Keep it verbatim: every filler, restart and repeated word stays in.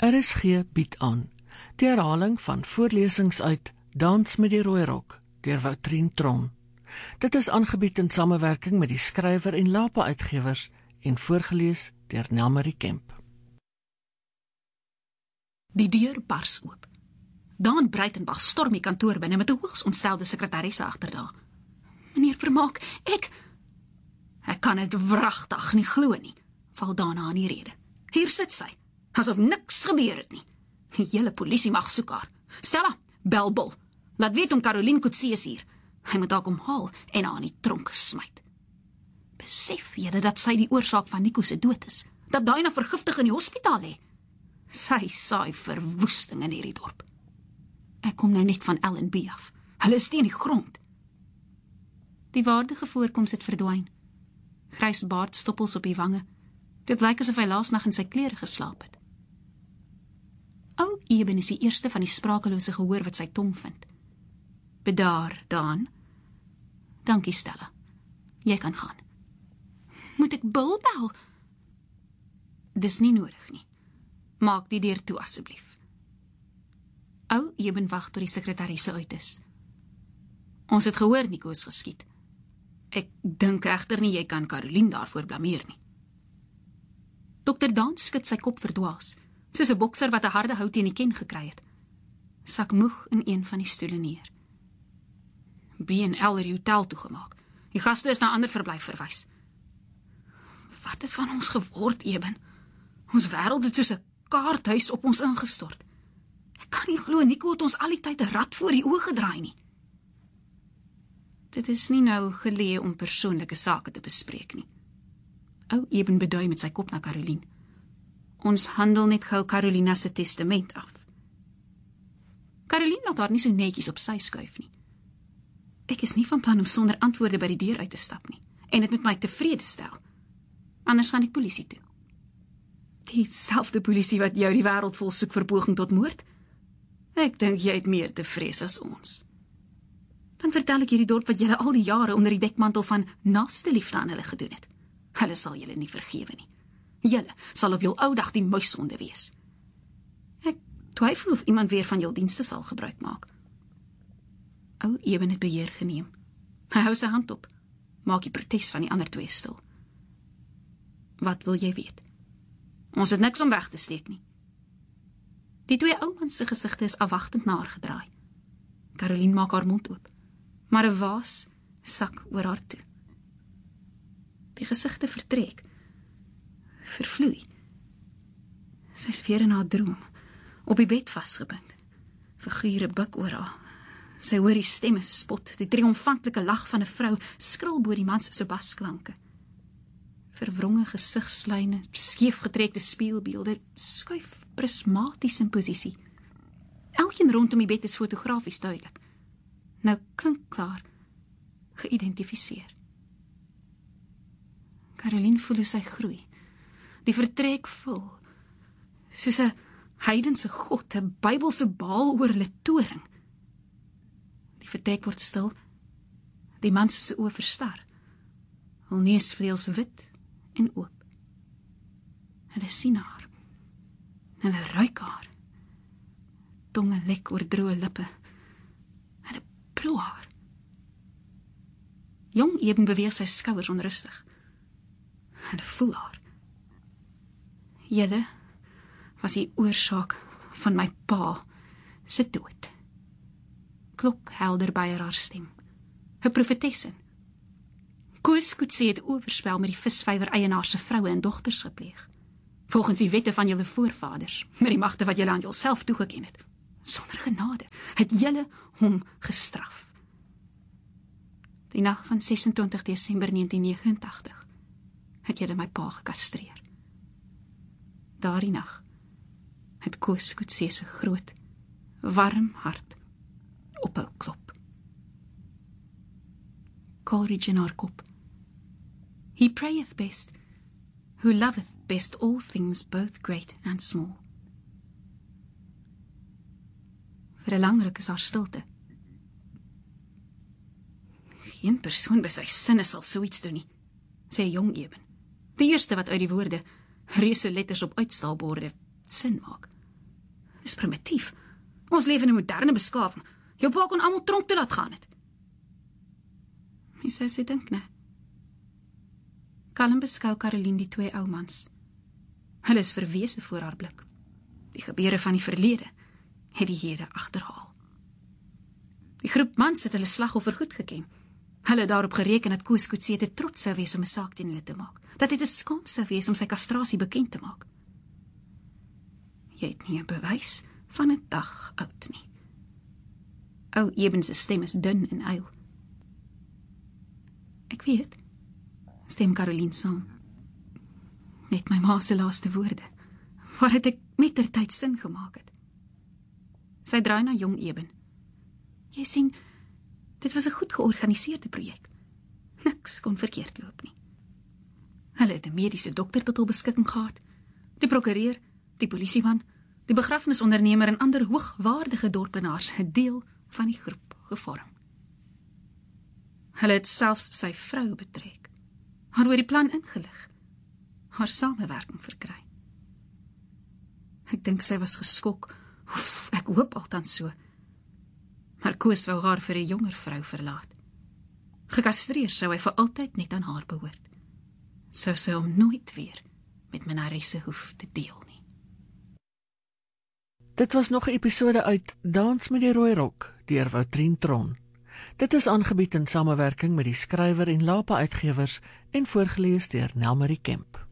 R S G bied aan die herhaling van voorlesings uit Dans met die Rooi Rok deur Woutrien Tron. Dit is aangebied in samewerking met die skrywer en Lapa uitgewers en voorgelees deur Nelmarie Kemp. Die deur bars oop. Daan Breitenbach storm die kantoor binne met 'n hoogs ontstelde sekretaresse agterdaag. Meneer Vermaak, ek... Ek kan dit wragtig nie glo nie, val Daan aan die rede. Hier sit sy, asof niks gebeur het nie. Die hele polisie mag soek haar. Stella, bel Bol. Laat weet om Caroline Coetzee is hier. Hy moet haar kom haal en haar in die tronk gesmyt. Besef julle dat sy die oorsaak van Nico se dood is? Dat Diana vergiftig in die hospitaal lê? Sy saai verwoesting in hierdie dorp. Ek kom nou net van L en B af. Hulle is teen die grond. Die waardige voorkoms het verdwyn. Grys baardstoppels op die wange. Dit lyk asof hy laasnag in sy klere geslaap het. Ou Eben is die eerste van die sprakelose gehoor wat sy tong vind. Bedaar, Daan. Dankie, Stella. Jy kan gaan. Moet ek Bil bel? Dis nie nodig nie. Maak die deur toe asseblief. Ou Eben wag tot die sekretarisse uit is. Ons het gehoor Nico is geskiet. Ek dink egter nie jy kan Caroline daarvoor blameer nie. Dokter Daan skud sy kop verdwaas, soos 'n bokser wat 'n harde hout in die ken gekry het. Sak moeg in een van die stoele neer. B en L het die hotel toegemaak. Die gaste is na ander verblyf verwys. Wat het van ons geword, Eben? Ons wêreld het soos 'n kaarthuis op ons ingestort. Ek kan nie glo Nico het ons al die tyd 'n rad voor die oë gedraai nie. Dit is nie nou geleë om persoonlike sake te bespreek nie. Ou Eben bedui met sy kop na Caroline. Ons handel net gou Carolina se testament af. Caroline laat haar nie so netjies op sy skuif nie. Ek is nie van plan om sonder antwoorde by die deur uit te stap nie, en dit met my tevrede stel. Anders gaan ek polisie toe. Dieselfde polisie wat jou die wêreld vol soek vir poging tot moord? Ek dink jy het meer te vrees as ons. Dan vertel ek hierdie dorp wat julle al die jare onder die dekmantel van naaste liefde aan hulle gedoen het. Hulle sal julle nie vergewe nie. Julle sal op jou ou dag die muisonde wees. Ek twyfel of iemand weer van jou dienste sal gebruik maak. Ou Eben het beheer geneem. Hy hou sy hand op. Maak die protes van die ander twee stil. Wat wil jy weet? Ons het niks om weg te steek nie. Die twee oumans se gesigte is afwagtend na haar gedraai. Caroline maak haar mond oop, maar 'n waas sak oor haar toe. Die gesigte vertrek, vervloei. Sy is weer in haar droom, op die bed vasgebind. Figure buk oor haar. Sy hoor die stemme spot, die triomfantelike lag van 'n vrou skril bo die man se basklanke. Verwronge gesigslyne, skeefgetrekte spieelbeelde, skuif prismaties in posisie. Elkeen rondom die bed is fotografies duidelik. Nou klink klaar, geïdentifiseer. Caroline voel hoe sy groei. Die vertrek vul, soos 'n heidense god, 'n Bybelse baal oor hulle toring. Die vertrek word stil, die man se oë verstar, hul neusvleuels wit en oop. Hulle sien haar, hulle ruik haar, tonge lek oor droë lippe, hulle proe haar. Jong Eben beweeg sy skouers onrustig. Hulle voel haar. Julle was die oorsaak van my pa se dood. Klok helder by haar stem. 'n Profetesin. Koos Coetzee het oorspel met die visvywer eienaar se vroue en dogters gepleeg. Volgens die wette van julle voorvaders, met die magte wat julle aan julself toegeken het. Sonder genade het julle hom gestraf. Die nag van ses en twintig Desember negentien vyf agt het julle my pa gekastreer. Daardie nag het Koos Coetzee se groot, warm hart ophou klop. Coleridge in haar kop. He prayeth best, who loveth best all things both great and small. Vir 'n lang ruk is haar stilte. Geen persoon by sy sinne sal so iets doen nie, sê Jong Eben. Die eerste wat uit die woorde, reuse letters op uitstaalborde, sin maak. Dis primitief. Ons leef in 'n moderne beskawing. Jou pa kon almal tronk toe laat gaan het. Mens sou so dink, né? Kalm beskou Caroline die twee ou mans. Hulle is verwese voor haar blik. Die gebeure van die verlede het die hede agterhaal. Die groep mans het hulle slagoffer goed geken. Hulle het daarop gereken dat Koos Coetzee te trots sou wees om 'n saak teen hulle te maak. Dat hy te skaam sou wees om sy kastrasie bekend te maak. Jy het nie 'n bewys van 'n dag oud nie. Ou Eben se stem is dun en eil. Ek weet, stem Caroline saam. Net my ma se laaste woorde, waar het ek mettertyd sin gemaak het. Sy draai na jong Eben. Jy sien, dit was 'n goed georganiseerde projek. Niks kon verkeerd loop nie. Hulle het 'n mediese dokter tot hul beskikking gehad, die prokureur, die polisieman, die begrafnisondernemer en ander hoogwaardige dorpenaars het deel van die groep gevorm. Hulle het selfs sy vrou betrek, haar oor die plan ingelig, haar samewerking verkry. Ek dink sy was geskok, of ek hoop althans so, maar Koos wou haar vir 'n jonger vrou verlaat. Gekastreer sou hy vir altyd net aan haar behoort. Sou sy hom nooit weer met minnaresse hoef te deel nie. Dit was nog 'n episode uit Dans met die Rooi Rok deur Woutrien Tron. Dit is aangebied in samewerking met die Skrywer en Lapa Uitgewers en voorgeles deur Nelmarie Kemp.